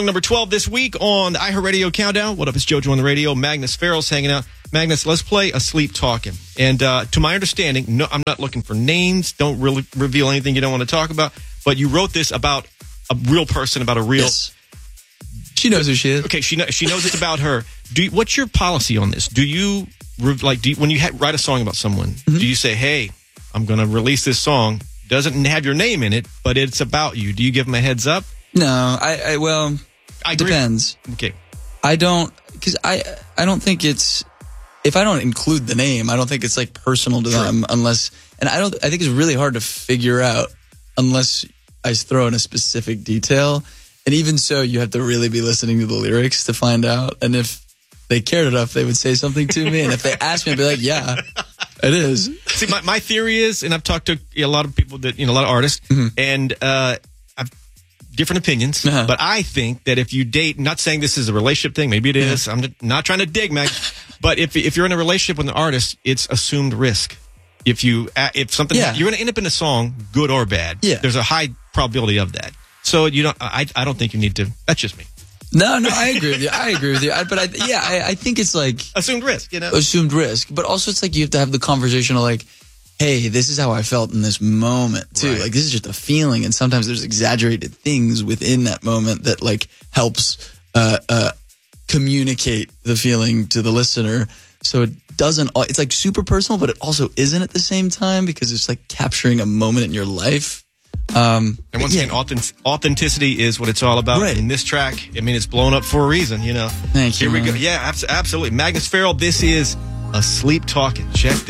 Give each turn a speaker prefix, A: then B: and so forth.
A: Number 12 this week on the iHeartRadio Countdown. What up, it's JoJo on the radio. Magnus Farrell's hanging out. Magnus, let's play Asleep Talking. And to my understanding, no, I'm not looking for names. Don't really reveal anything you don't want to talk about. But you wrote this about a real person, about a real...
B: Yes. She knows who she is.
A: Okay, she knows it's about her. What's your policy on this? Do you when you write a song about someone, do you say, hey, I'm going to release this song, doesn't have your name in it, but it's about you? Do you give them a heads up?
B: No, it depends.
A: Okay.
B: I don't think it's, if I don't include the name, I don't think it's like personal to them unless, and I think it's really hard to figure out unless I throw in a specific detail. And even so, you have to really be listening to the lyrics to find out. And if they cared enough, they would say something to me. And if they asked me, I'd be like, yeah, it is.
A: See, my theory is, and I've talked to a lot of people that, a lot of artists, and I've different opinions, but I think that if you date, not saying this is a relationship thing, maybe it is. I'm not trying to dig, Meg, but if you're in a relationship with an artist, it's assumed risk. If something, you're going to end up in a song, good or bad. Yeah. There's a high probability of that. So I don't think you need to. That's just me.
B: No, I agree with you. I think it's like
A: assumed risk.
B: Assumed risk, but also it's like you have to have the conversation of like, hey, this is how I felt in this moment too. Right. Like this is just a feeling, and sometimes there's exaggerated things within that moment that like helps communicate the feeling to the listener. So it doesn't. It's like super personal, but it also isn't at the same time because it's like capturing a moment in your life.
A: And once again, authenticity is what it's all about. Right. In this track, it's blown up for a reason,
B: Thank you.
A: Here we go. Yeah, absolutely. Magnus Farrell, this is Asleep Talking. Check this.